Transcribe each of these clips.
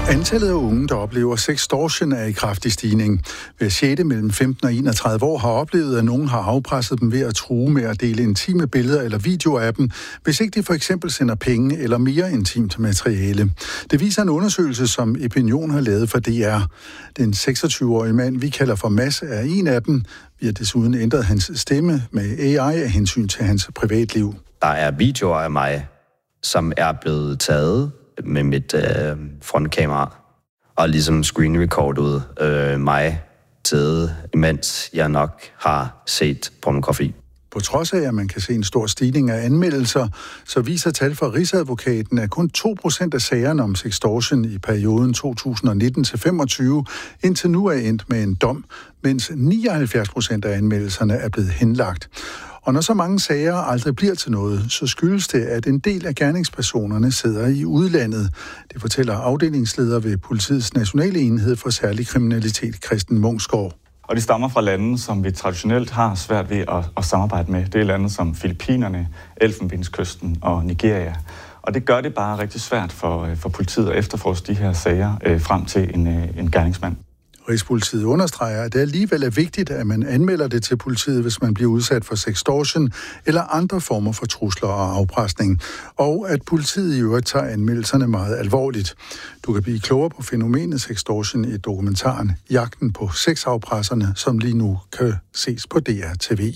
Antallet af unge, der oplever sextortion, er i kraftig stigning. Hver 6. mellem 15 og 31 år har oplevet, at nogen har afpresset dem ved at true med at dele intime billeder eller videoer af dem, hvis ikke de for eksempel sender penge eller mere intimt materiale. Det viser en undersøgelse, som Epinion har lavet for DR. Den 26-årige mand, vi kalder for Mads, er en af dem. Vi har desuden ændret hans stemme med AI af hensyn til hans privatliv. Der er videoer af mig, som er blevet taget med mit frontkamera, og ligesom screen-recordet mig taget, imens jeg nok har set pornografi. På trods af, at man kan se en stor stigning af anmeldelser, så viser tal fra Rigsadvokaten, at kun 2% af sagerne om sextortion i perioden 2019-25 indtil nu er endt med en dom, mens 79% af anmeldelserne er blevet henlagt. Og når så mange sager aldrig bliver til noget, så skyldes det, at en del af gerningspersonerne sidder i udlandet. Det fortæller afdelingsleder ved Politiets Nationale Enhed for Særlig Kriminalitet, Christen Munksgaard. Og de stammer fra lande, som vi traditionelt har svært ved at samarbejde med. Det er lande som Filippinerne, Elfenbenskysten og Nigeria. Og det gør det bare rigtig svært for politiet at efterforske de her sager frem til en gerningsmand. Rigspolitiet understreger, at det alligevel er vigtigt, at man anmelder det til politiet, hvis man bliver udsat for sextortion eller andre former for trusler og afpresning, og at politiet i øvrigt tager anmeldelserne meget alvorligt. Du kan blive klogere på fænomenet sextortion i dokumentaren Jagten på sexafpresserne, som lige nu kan ses på DR TV.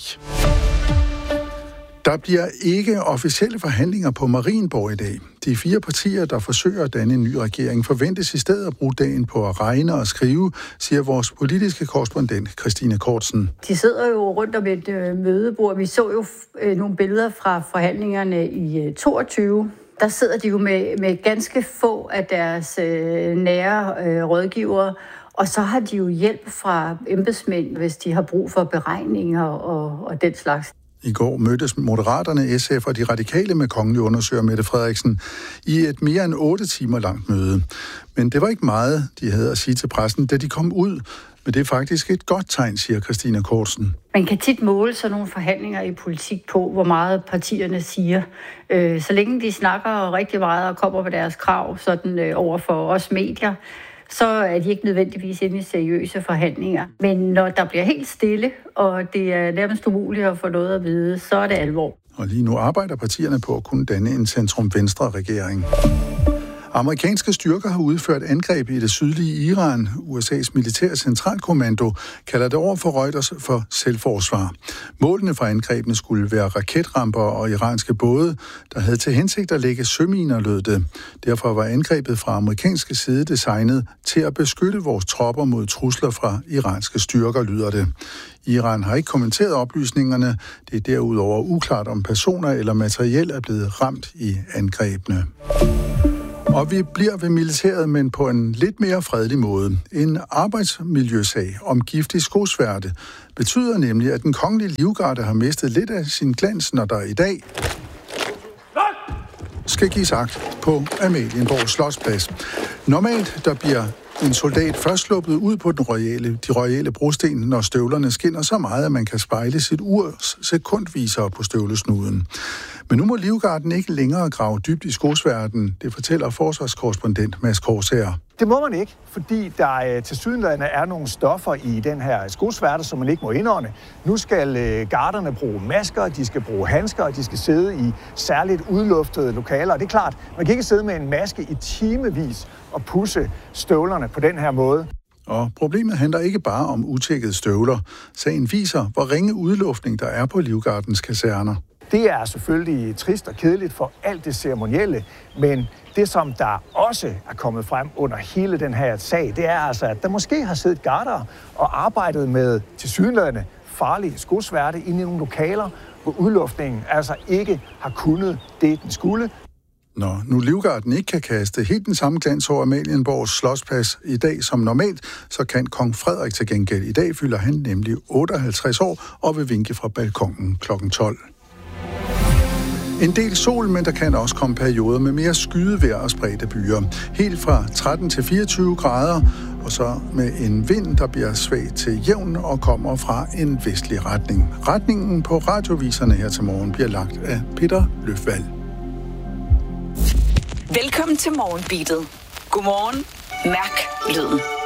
Der bliver ikke officielle forhandlinger på Marienborg i dag. De 4 partier, der forsøger at danne en ny regering, forventes i stedet at bruge dagen på at regne og skrive, siger vores politiske korrespondent Christine Kortsen. De sidder jo rundt om et mødebord. Vi så jo nogle billeder fra forhandlingerne i 22. Der sidder de jo med ganske få af deres nære rådgivere, og så har de jo hjælp fra embedsmænd, hvis de har brug for beregninger og den slags. I går mødtes Moderaterne, SF og de radikale med kongelig undersøger Mette Frederiksen i et mere end 8 timer langt møde. Men det var ikke meget, de havde at sige til pressen, da de kom ud. Men det er faktisk et godt tegn, siger Christine Kortsen. Man kan tit måle sådan nogle forhandlinger i politik på, hvor meget partierne siger. Så længe de snakker rigtig meget og kommer med deres krav sådan over for os medier, så er de ikke nødvendigvis inde i seriøse forhandlinger. Men når der bliver helt stille, og det er nærmest umuligt at få noget at vide, så er det alvor. Og lige nu arbejder partierne på at kunne danne en centrum-venstre-regering. Amerikanske styrker har udført angreb i det sydlige Iran. USA's militære centralkommando kalder det over for Reuters for selvforsvar. Målene for angrebene skulle være raketramper og iranske både, der havde til hensigt at lægge søminer, lød det. Derfor var angrebet fra amerikanske side designet til at beskytte vores tropper mod trusler fra iranske styrker, lyder det. Iran har ikke kommenteret oplysningerne. Det er derudover uklart, om personer eller materiel er blevet ramt i angrebene. Og vi bliver ved militæret, men på en lidt mere fredelig måde. En arbejdsmiljøsag om giftig skosværte betyder nemlig, at den kongelige livgarde har mistet lidt af sin glans, når der i dag skal gives akt på Amalienborg Slotsplads. Normalt der bliver en soldat først sluppet ud på de royale brosten, når støvlerne skinner så meget, at man kan spejle sit urs sekundviser på støvlesnuden. Men nu må livgarden ikke længere grave dybt i skosværten, det fortæller forsvarskorrespondent Mads Korsager. Det må man ikke, fordi der tilsyneladende er nogle stoffer i den her skosværte, som man ikke må indånde. Nu skal garderne bruge masker, de skal bruge handsker, og de skal sidde i særligt udluftede lokaler. Og det er klart, man kan ikke sidde med en maske i timevis og pudse støvlerne på den her måde. Og problemet handler ikke bare om utjekkede støvler. Sagen viser, hvor ringe udluftning der er på livgardens kaserner. Det er selvfølgelig trist og kedeligt for alt det ceremonielle, men det, som der også er kommet frem under hele den her sag, det er altså, at der måske har siddet garder og arbejdet med tilsyneladende farlige skosværte inde i nogle lokaler, hvor udluftningen altså ikke har kunnet det, den skulle. Når nu livgarden ikke kan kaste helt den samme glans over Amalienborgs Slotsplads i dag som normalt, så kan kong Frederik til gengæld. I dag fylder han nemlig 58 år og vil vinke fra balkonen kl. 12. En del sol, men der kan også komme perioder med mere skydevejr og spredte byer. Helt fra 13 til 24 grader, og så med en vind, der bliver svag til jævn og kommer fra en vestlig retning. Retningen på radioviserne her til morgen bliver lagt af Peter Løfvald. Velkommen til Morgenbeatet. Godmorgen. Mærk lyden.